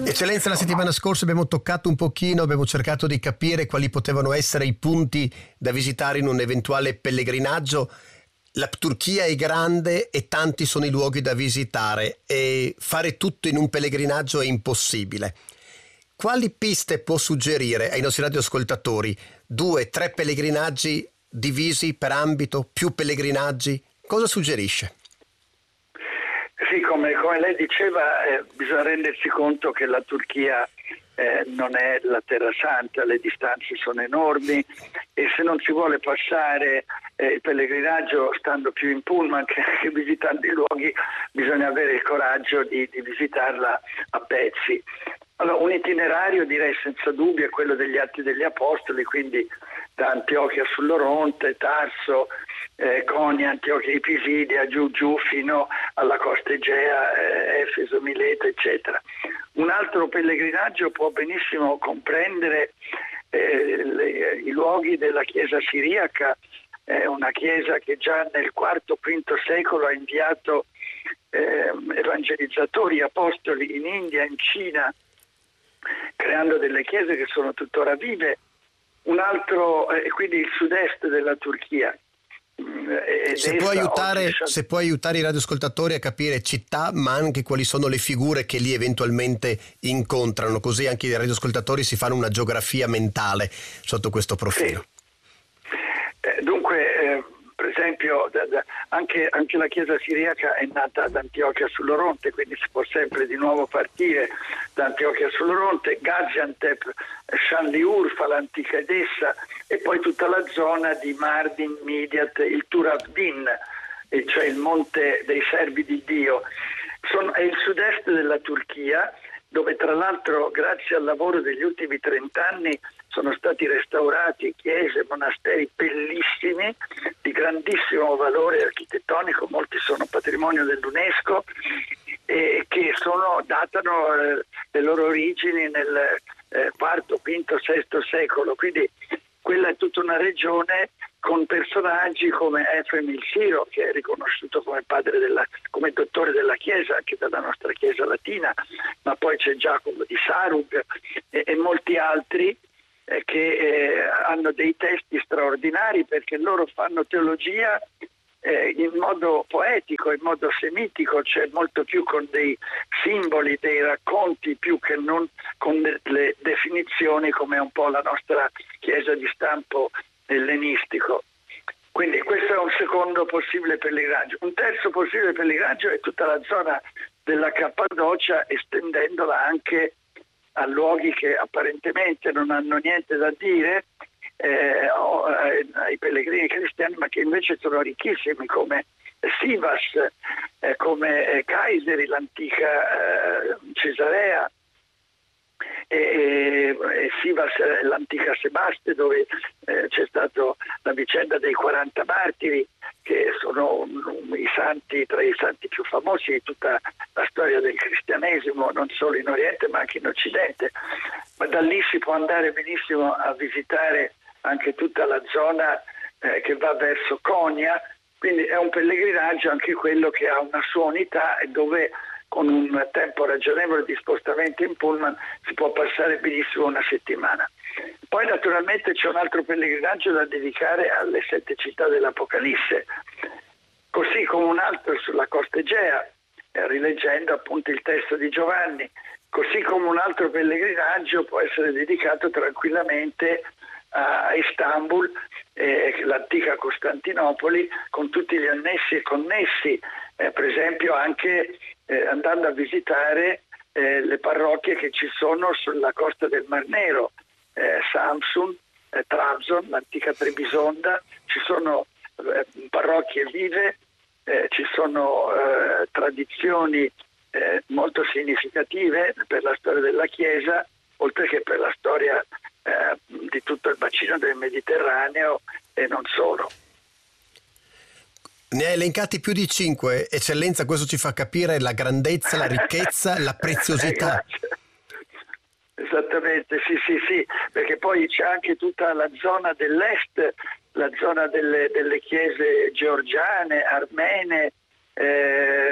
Eccellenza, la settimana scorsa abbiamo toccato un pochino, abbiamo cercato di capire quali potevano essere i punti da visitare in un eventuale pellegrinaggio. La Turchia è grande e tanti sono i luoghi da visitare e fare tutto in un pellegrinaggio è impossibile. Quali piste può suggerire ai nostri radioascoltatori? 2, 3 pellegrinaggi divisi per ambito, più pellegrinaggi? Cosa suggerisce? Sì, come lei diceva, bisogna rendersi conto che la Turchia non è la Terra Santa, le distanze sono enormi e se non si vuole passare il pellegrinaggio stando più in pullman che visitando i luoghi, bisogna avere il coraggio di visitarla a pezzi. Allora, un itinerario direi senza dubbio è quello degli Atti degli Apostoli, quindi da Antiochia sull'Oronte, Tarso, Konya, Antiochia di Pisidia, giù fino alla costa Egea, Efeso, Mileto, eccetera. Un altro pellegrinaggio può benissimo comprendere i luoghi della Chiesa siriaca, una chiesa che già nel IV-V secolo ha inviato evangelizzatori, apostoli in India, in Cina, creando delle chiese che sono tuttora vive. Un altro è quindi il sud-est della Turchia. Se può aiutare i radioascoltatori a capire città, ma anche quali sono le figure che lì eventualmente incontrano, così anche i radioascoltatori si fanno una geografia mentale sotto questo profilo. Sì. Dunque, per esempio, anche la Chiesa siriaca è nata ad Antiochia sull'Oronte, quindi si può sempre di nuovo partire da Antiochia sull'Oronte, Gaziantep, Şanlıurfa, l'antica Edessa, e poi tutta la zona di Mardin, Midyat, il Turavdin, cioè il monte dei servi di Dio. È il sud-est della Turchia, dove tra l'altro grazie al lavoro degli ultimi 30 anni sono stati restaurati chiese, monasteri bellissimi, di grandissimo valore architettonico, molti sono patrimonio dell'UNESCO e che datano le loro origini nel IV, V, VI secolo, quindi quella è tutta una regione con personaggi come Efrem il Siro, che è riconosciuto come come dottore della Chiesa, anche dalla nostra Chiesa latina, ma poi c'è Giacomo di Sarug e molti altri che hanno dei testi straordinari perché loro fanno teologia in modo poetico, in modo semitico, cioè molto più con dei simboli, dei racconti, più che non con le definizioni come un po' la nostra Chiesa di stampo ellenistico. Quindi questo è un secondo possibile pellegrinaggio. Un terzo possibile pellegrinaggio è tutta la zona della Cappadocia, estendendola anche a luoghi che apparentemente non hanno niente da dire ai pellegrini cristiani, ma che invece sono ricchissimi, come Sivas, come Kayseri, l'antica Cesarea, e Sivas, l'antica Sebaste, dove c'è stata la vicenda dei 40 martiri, che sono i santi, tra i santi più famosi di tutta la storia del cristianesimo, non solo in Oriente ma anche in Occidente. Ma da lì si può andare benissimo a visitare anche tutta la zona che va verso Konya, quindi è un pellegrinaggio anche quello che ha una sua unità e dove con un tempo ragionevole di spostamento in pullman si può passare benissimo una settimana. Poi naturalmente c'è un altro pellegrinaggio da dedicare alle 7 città dell'Apocalisse, così come un altro sulla costa Egea, rileggendo appunto il testo di Giovanni, così come un altro pellegrinaggio può essere dedicato tranquillamente a Istanbul, l'antica Costantinopoli, con tutti gli annessi e connessi, per esempio anche andando a visitare le parrocchie che ci sono sulla costa del Mar Nero, Samsun, Trabzon, l'antica Trebisonda, ci sono parrocchie vive, ci sono tradizioni molto significative per la storia della Chiesa, oltre che per la storia di tutto il bacino del Mediterraneo e non solo. Ne ha elencati più di 5, Eccellenza, questo ci fa capire la grandezza, la ricchezza, la preziosità. Esattamente, sì, perché poi c'è anche tutta la zona dell'est, la zona delle chiese georgiane, armene,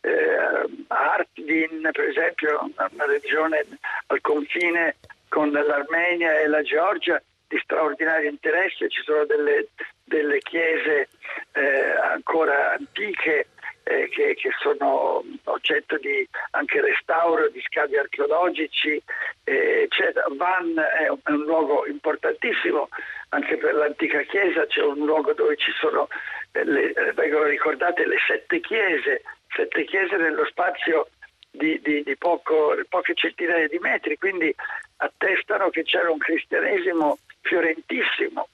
Artvin, per esempio, una regione al confine con l'Armenia e la Georgia di straordinario interesse. Ci sono delle chiese ancora antiche che sono oggetto di anche restauro, di scavi archeologici, eccetera. Van è un luogo importantissimo anche per l'antica chiesa, c'è un luogo dove ci sono vengono ricordate le 7 chiese nello spazio di poche centinaia di metri, quindi attestano che c'era un cristianesimo fiorentissimo.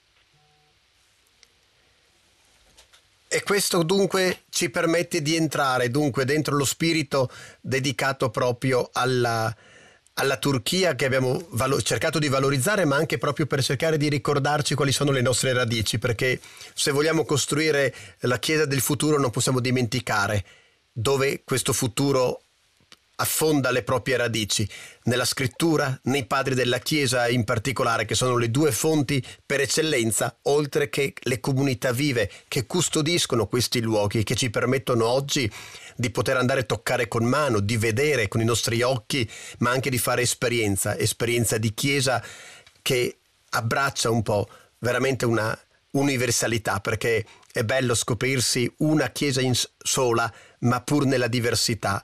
E questo dunque ci permette di entrare dunque dentro lo spirito dedicato proprio alla Turchia, che abbiamo cercato di valorizzare, ma anche proprio per cercare di ricordarci quali sono le nostre radici, perché se vogliamo costruire la Chiesa del futuro non possiamo dimenticare dove questo futuro affonda le proprie radici, nella scrittura, nei padri della Chiesa in particolare, che sono le 2 fonti per eccellenza, oltre che le comunità vive che custodiscono questi luoghi, che ci permettono oggi di poter andare a toccare con mano, di vedere con i nostri occhi, ma anche di fare esperienza di Chiesa che abbraccia un po' veramente una universalità, perché è bello scoprirsi una Chiesa sola, ma pur nella diversità.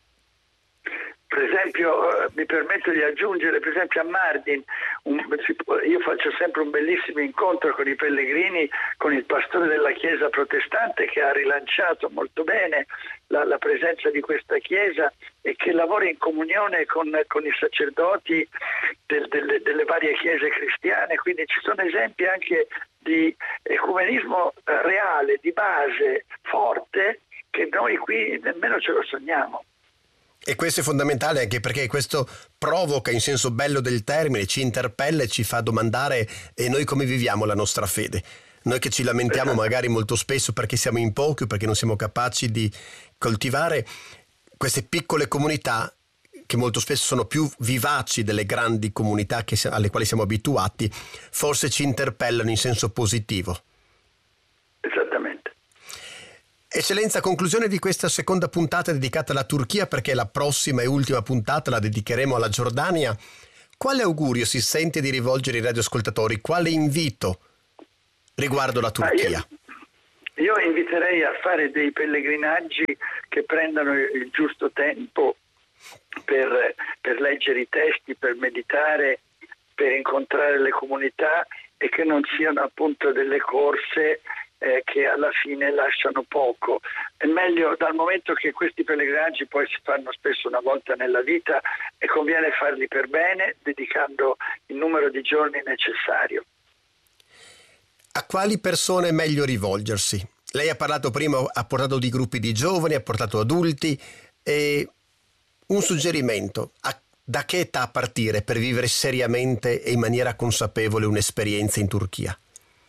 Per esempio, mi permetto di aggiungere, per esempio a Mardin, io faccio sempre un bellissimo incontro con i pellegrini, con il pastore della chiesa protestante che ha rilanciato molto bene la presenza di questa chiesa e che lavora in comunione con i sacerdoti delle varie chiese cristiane, quindi ci sono esempi anche di ecumenismo reale, di base, forte, che noi qui nemmeno ce lo sogniamo. E questo è fondamentale anche perché questo provoca, in senso bello del termine, ci interpella e ci fa domandare: e noi come viviamo la nostra fede? Noi che ci lamentiamo magari molto spesso perché siamo in pochi o perché non siamo capaci di coltivare queste piccole comunità che molto spesso sono più vivaci delle grandi comunità alle quali siamo abituati, forse ci interpellano in senso positivo. Esattamente. Eccellenza, a conclusione di questa seconda puntata dedicata alla Turchia, perché la prossima e ultima puntata la dedicheremo alla Giordania, quale augurio si sente di rivolgere ai radioascoltatori? Quale invito riguardo la Turchia? Io inviterei a fare dei pellegrinaggi che prendano il giusto tempo per leggere i testi, per meditare, per incontrare le comunità e che non siano appunto delle corse che alla fine lasciano poco. È meglio, dal momento che questi pellegrinaggi poi si fanno spesso una volta nella vita, e conviene farli per bene, dedicando il numero di giorni necessario. A quali persone è meglio rivolgersi? Lei ha parlato prima, ha portato di gruppi di giovani, ha portato adulti, e un suggerimento: da che età partire per vivere seriamente e in maniera consapevole un'esperienza in Turchia?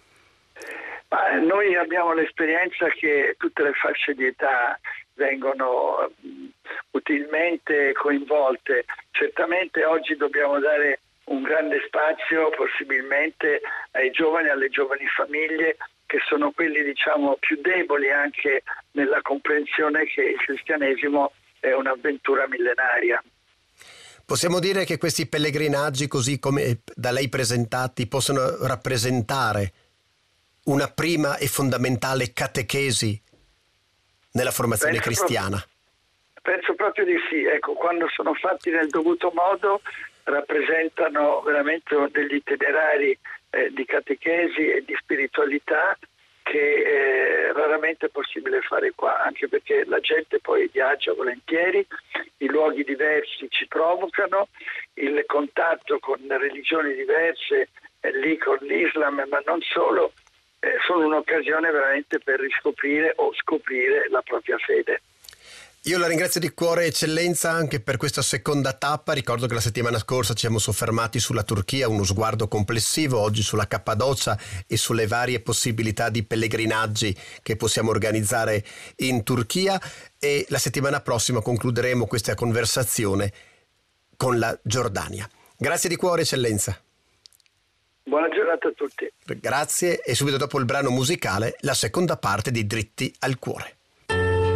Noi abbiamo l'esperienza che tutte le fasce di età vengono utilmente coinvolte. Certamente oggi dobbiamo dare un grande spazio possibilmente ai giovani, alle giovani famiglie, che sono quelli diciamo più deboli anche nella comprensione che il cristianesimo è un'avventura millenaria. Possiamo dire che questi pellegrinaggi, così come da lei presentati, possono rappresentare una prima e fondamentale catechesi nella formazione cristiana? Penso proprio di sì. Ecco, quando sono fatti nel dovuto modo rappresentano veramente degli itinerari di catechesi e di spiritualità che raramente è possibile fare qua, anche perché la gente poi viaggia volentieri, i luoghi diversi ci provocano, il contatto con religioni diverse, lì con l'Islam, ma non solo, sono un'occasione veramente per riscoprire o scoprire la propria fede. Io la ringrazio di cuore, Eccellenza, anche per questa seconda tappa. Ricordo che la settimana scorsa ci siamo soffermati sulla Turchia, uno sguardo complessivo, oggi sulla Cappadocia e sulle varie possibilità di pellegrinaggi che possiamo organizzare in Turchia, e la settimana prossima concluderemo questa conversazione con la Giordania. Grazie di cuore, Eccellenza. Buona giornata a tutti. Grazie, e subito dopo il brano musicale la seconda parte di Dritti al Cuore.